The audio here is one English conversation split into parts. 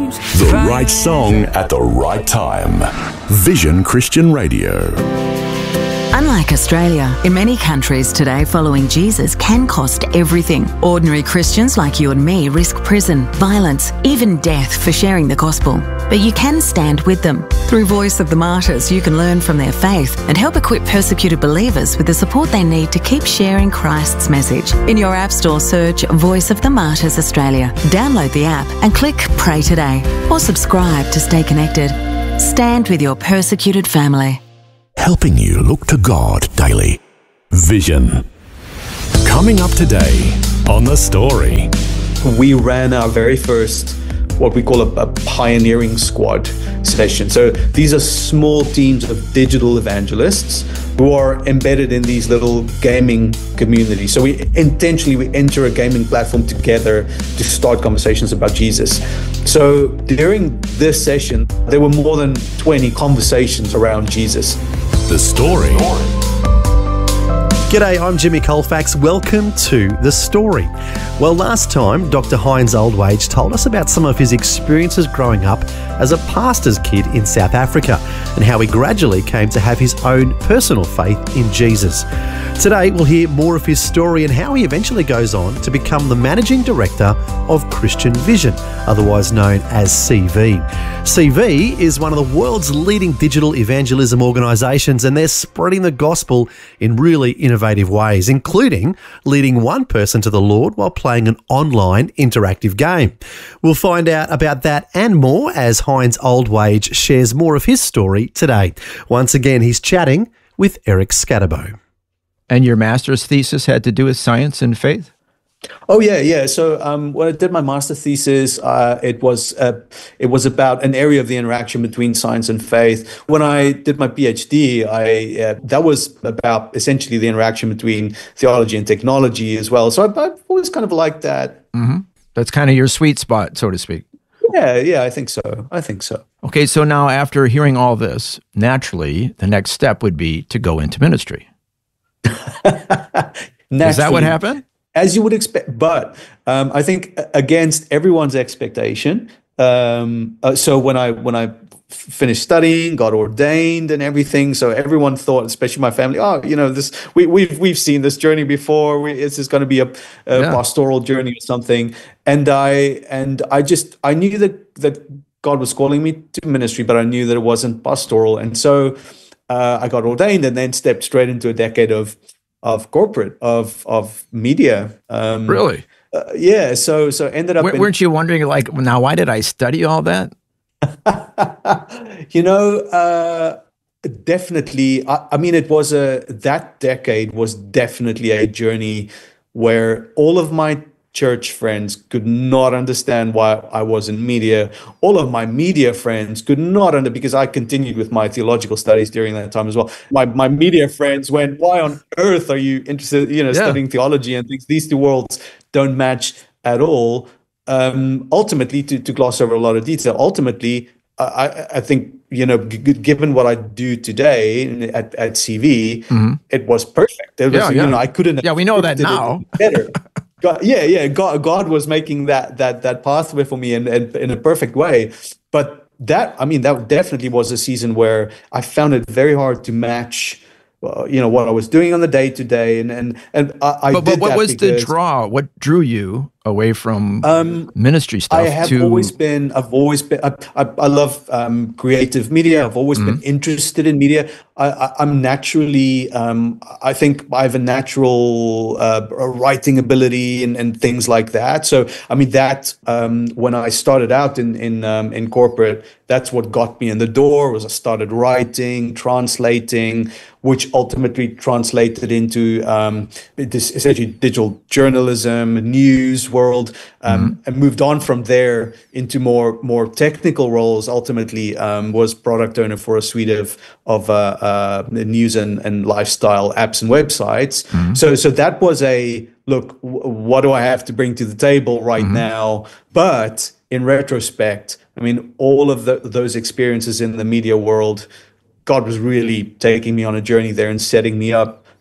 The right song at the right time. Vision Christian Radio. Unlike Australia, in many countries today, following Jesus can cost everything. Ordinary Christians like you and me risk prison, violence, even death for sharing the gospel. But you can stand with them. Through Voice of the Martyrs, you can learn from their faith and help equip persecuted believers with the support they need to keep sharing Christ's message. In your App Store, search Voice of the Martyrs Australia. Download the app and click Pray Today or subscribe to stay connected. Stand with your persecuted family. Helping you look to God daily. Vision. Coming up today on The Story. We ran our very first, what we call a pioneering squad session. So these are small teams of digital evangelists who are embedded in these little gaming communities. So we enter a gaming platform together to start conversations about Jesus. So during this session, there were more than 20 conversations around Jesus. The Story. G'day, I'm Jimmy Colfax. Welcome to The Story. Well, last time, Dr. Heinz Oldwage told us about some of his experiences growing up as a pastor's kid in South Africa and how he gradually came to have his own personal faith in Jesus. Today, we'll hear more of his story and how he eventually goes on to become the Managing Director of Christian Vision, otherwise known as CV. CV is one of the world's leading digital evangelism organisations, and they're spreading the gospel in really innovative ways, including leading one person to the Lord while playing an online interactive game. We'll find out about that and more as Heinz Oldwage shares more of his story today. Once again, he's chatting with Eric Scatterbo. And your master's thesis had to do with science and faith? Oh yeah. So when I did my master thesis, it was about an area of the interaction between science and faith. When I did my PhD, that was about essentially the interaction between theology and technology as well. So I've always kind of liked that. Mm-hmm. That's kind of your sweet spot, so to speak. Yeah, I think so. Okay, so now after hearing all this, naturally, the next step would be to go into ministry. Is that what happened? As you would expect, but I think against everyone's expectation. So when I finished studying, got ordained and everything, so everyone thought, especially my family, this we've seen this journey before. This is going to be a pastoral journey or something. And I knew that God was calling me to ministry, but I knew that it wasn't pastoral, and so I got ordained and then stepped straight into a decade of corporate, of media. Really? Yeah. So ended up. Weren't you wondering, like, now why did I study all that? Definitely. I mean, that decade was definitely a journey where all of my church friends could not understand why I was in media. All of my media friends could not understand, because I continued with my theological studies during that time as well. My media friends went, why on earth are you interested, studying theology and things? These two worlds don't match at all. Ultimately, to gloss over a lot of detail, I think, given what I do today at CV, mm-hmm. It was perfect. It was, I couldn't. Yeah, we know that now. Better. God was making that pathway for me in a perfect way. But that definitely was a season where I found it very hard to match, what I was doing on the day to day, and I. But what was the draw? What drew you away from ministry stuff? I've always been. I love creative media. I've always been interested in media. I'm naturally. I think I have a natural writing ability and things like that. So when I started out in corporate, that's what got me in the door. Was I started writing, translating, which ultimately translated into this essentially digital journalism, news world, and moved on from there into more technical roles. Ultimately, was product owner for a suite of news and lifestyle apps and websites. So that was a look. What do I have to bring to the table right now? But in retrospect, all of those experiences in the media world, God was really taking me on a journey there and setting me up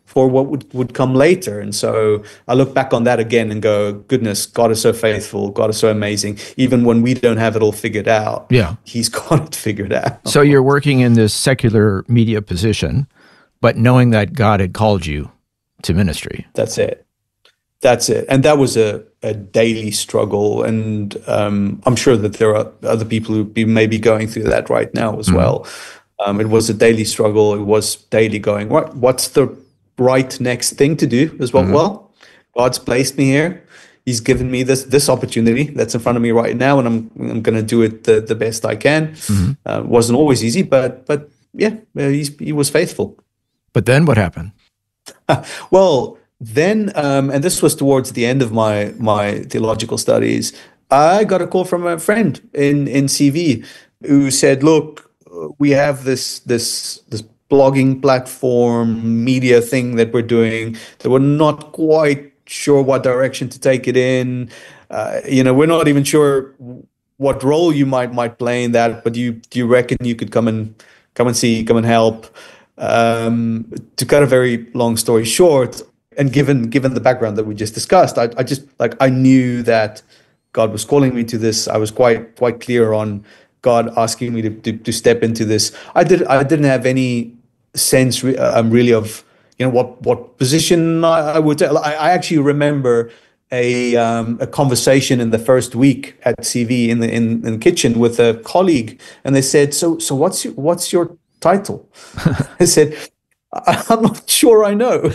for what would come later. And so I look back on that again and go, goodness, God is so faithful. God is so amazing. Even when we don't have it all figured out, he's got it figured out. So you're working in this secular media position, but knowing that God had called you to ministry. That's it. And that was a daily struggle. And I'm sure that there are other people who may be going through that right now as well. It was a daily struggle. It was daily going, what's the right next thing to do as well? Well, God's placed me here. He's given me this opportunity that's in front of me right now, and I'm going to do it the best I can. It wasn't always easy, but yeah, he was faithful. But then what happened? Well, then, and this was towards the end of my theological studies, I got a call from a friend in CV who said, look, we have this blogging platform, media thing that we're doing that we're not quite sure what direction to take it in. We're not even sure what role you might play in that, but do you reckon you could come and help? To cut a very long story short, and given the background that we just discussed, I knew that God was calling me to this. I was quite clear on God asking me to step into this. I didn't have any sense really of what position I would take. I actually remember a conversation in the first week at CV in the kitchen with a colleague, and they said, so what's your title? I said, I'm not sure I know.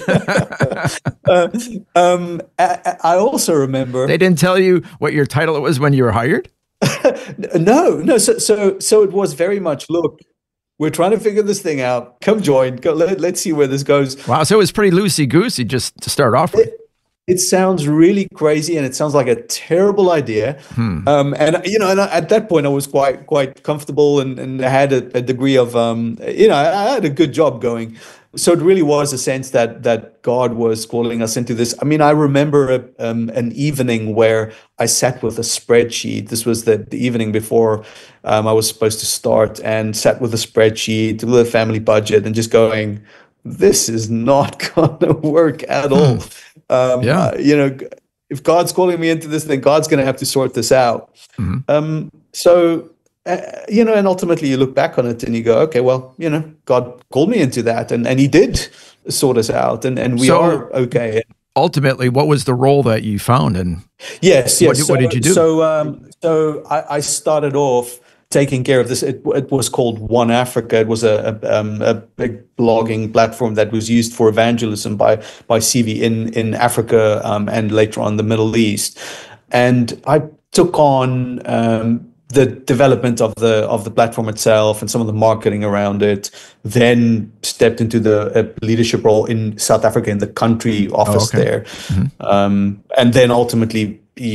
I also remember they didn't tell you what your title was when you were hired. No. So it was very much, look, we're trying to figure this thing out. Come join. Let's see where this goes. Wow. So it was pretty loosey-goosey just to start off with. It sounds really crazy, and it sounds like a terrible idea. And at that point I was quite comfortable and I had a degree of I had a good job going. So it really was a sense that God was calling us into this. I mean, I remember an evening where I sat with a spreadsheet. This was the evening before I was supposed to start, and sat with a spreadsheet, with a family budget, and just going, this is not going to work at all. If God's calling me into this, then God's going to have to sort this out. And ultimately you look back on it and you go, okay, well, God called me into that, and he did sort us out, and we are okay. Ultimately, what was the role that you found? And yes. What did you do? So I started off taking care of this. It was called One Africa. It was a big blogging platform that was used for evangelism by CV in Africa and later on the Middle East. And I took on the development of the platform itself and some of the marketing around it, then stepped into the leadership role in South Africa in the country office there. And then ultimately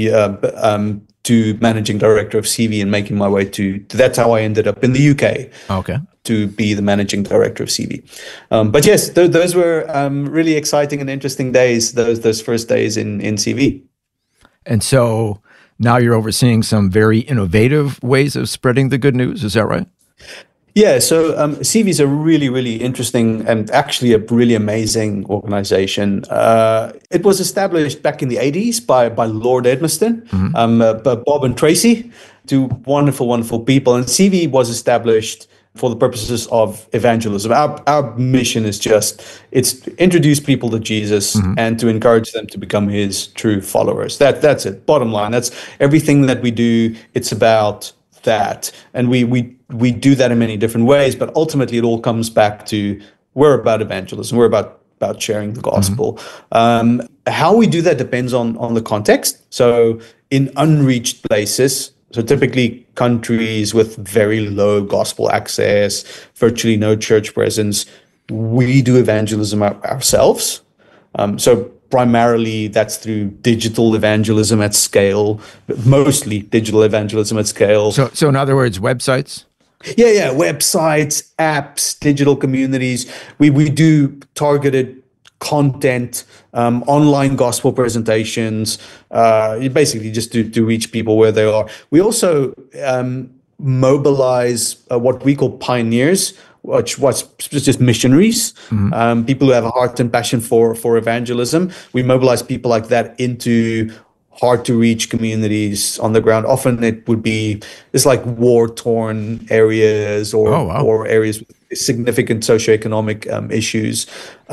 to managing director of CV and making my way to that's how I ended up in the UK. To be the managing director of CV. But yes, those were really exciting and interesting days, those first days in CV. And so now you're overseeing some very innovative ways of spreading the good news. Is that right? Yeah. So CV is a really, really interesting and actually a really amazing organization. It was established back in the 80s by Lord Edmiston, Bob and Tracy, two wonderful, wonderful people. And CV was established for the purposes of evangelism. Our mission is it's to introduce people to Jesus and to encourage them to become his true followers. That's it. Bottom line. That's everything that we do. It's about that. And we do that in many different ways, but ultimately it all comes back to we're about evangelism. We're about sharing the gospel. How we do that depends on the context. So in unreached places, so typically countries with very low gospel access, virtually no church presence, we do evangelism ourselves. So primarily that's through digital evangelism at scale, mostly digital evangelism at scale. So in other words, websites? Yeah, websites, apps, digital communities. We do targeted content, online gospel presentations, basically just to reach people where they are. We also mobilize what we call pioneers. which was just missionaries, people who have a heart and passion for evangelism. We mobilize people like that into hard to reach communities on the ground. Often it would be it's like war-torn areas or areas with significant socioeconomic issues.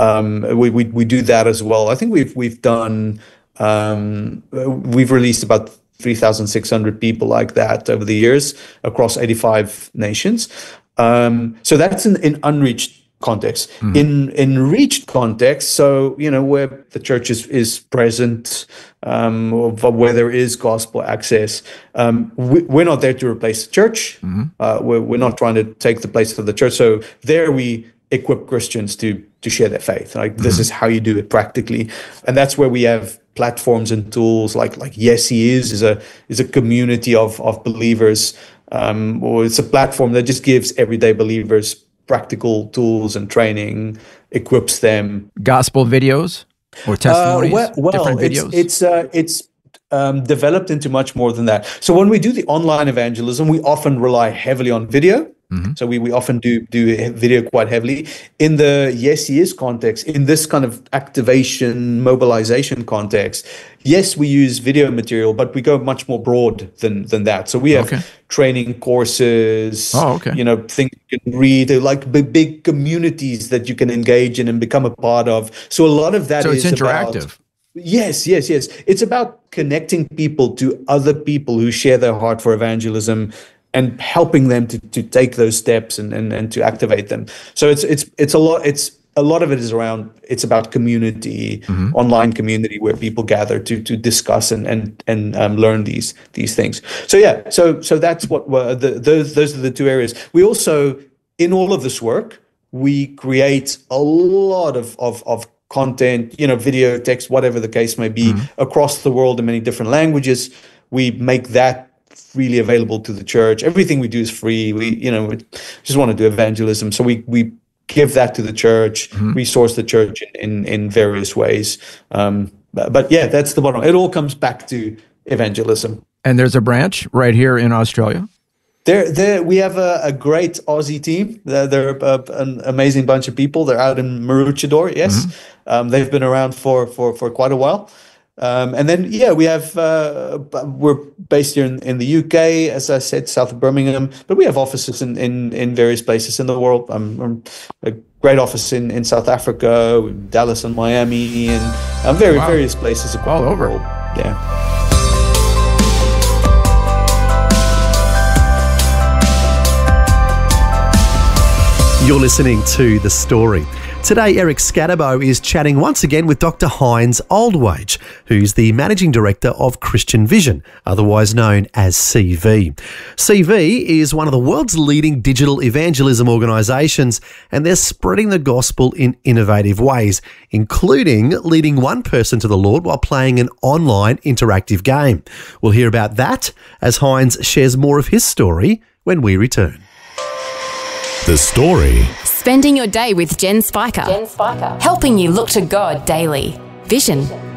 We do that as well. I think we've done we've released about 3,600 people like that over the years across 85 nations. So that's in unreached context. In reached context, so where the church is present, where there is gospel access, we're not there to replace the church. We're not trying to take the place of the church. So there we equip Christians to share their faith. Like this is how you do it practically, and that's where we have platforms and tools like Yes He is a community of believers, or it's a platform that just gives everyday believers practical tools and training, equips them. Gospel videos or testimonies, different videos? It's developed into much more than that. So when we do the online evangelism, we often rely heavily on video. So we often do video quite heavily. In the Yes He Is context, in this kind of activation, mobilization context, yes, we use video material, but we go much more broad than that. So we have training courses, things you can read, like big communities that you can engage in and become a part of. So a lot of that is interactive. Yes. It's about connecting people to other people who share their heart for evangelism and helping them to take those steps and to activate them. So it's a lot of it is around, it's about community, online community where people gather to discuss and learn these things. So that's what those are the two areas. We also, in all of this work, we create a lot of content, video, text, whatever the case may be, across the world in many different languages. We make that freely available to the church. Everything we do is free. We just want to do evangelism, so we give that to the church, resource the church in various ways. But yeah, that's the bottom. It all comes back to evangelism. And there's a branch right here in Australia. We have a great Aussie team. They're an amazing bunch of people. They're out in Maroochydore. Yes, they've been around for quite a while. And then, we have, we're based here in the UK, as I said, south of Birmingham, but we have offices in various places in the world. A great office in South Africa, Dallas and Miami, and various places across all over. The world. Yeah. You're listening to The Story. Today, Eric Scatterbo is chatting once again with Dr. Heinz Oldwage, who's the Managing Director of Christian Vision, otherwise known as CV. CV is one of the world's leading digital evangelism organisations, and they're spreading the gospel in innovative ways, including leading one person to the Lord while playing an online interactive game. We'll hear about that as Heinz shares more of his story when we return. The Story. Spending your day with Jen Spiker. Helping you look to God daily. Vision